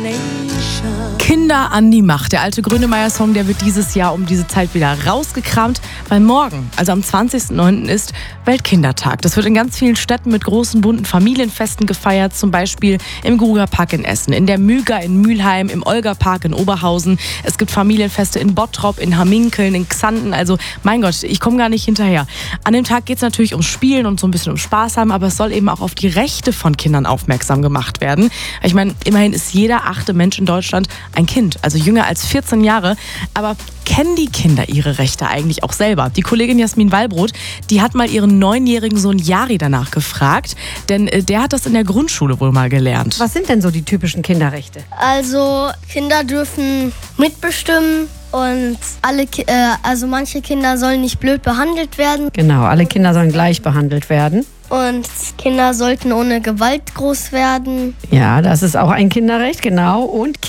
Kinder an die Macht. Der alte Grönemeyer-Song, der wird dieses Jahr um diese Zeit wieder rausgekramt, weil morgen, also am 20.09. ist Weltkindertag. Das wird in ganz vielen Städten mit großen, bunten Familienfesten gefeiert, zum Beispiel im Grugerpark in Essen, in der Müga in Mülheim, im Olgapark in Oberhausen. Es gibt Familienfeste in Bottrop, in Hamminkeln, in Xanten. Also mein Gott, ich komme gar nicht hinterher. An dem Tag geht es natürlich ums Spielen und so ein bisschen um Spaß haben, aber es soll eben auch auf die Rechte von Kindern aufmerksam gemacht werden. Ich meine, immerhin ist jeder 8. Mensch in Deutschland ein Kind, also jünger als 14 Jahre. Aber kennen die Kinder ihre Rechte eigentlich auch selber? Die Kollegin Jasmin Wallbrot, die hat mal ihren 9-jährigen Sohn Jari danach gefragt, denn der hat das in der Grundschule wohl mal gelernt. Was sind denn so die typischen Kinderrechte? Also Kinder dürfen mitbestimmen und also manche Kinder sollen nicht blöd behandelt werden. Genau, alle Kinder sollen gleich behandelt werden. Und Kinder sollten ohne Gewalt groß werden. Ja, das ist auch ein Kinderrecht, genau. Und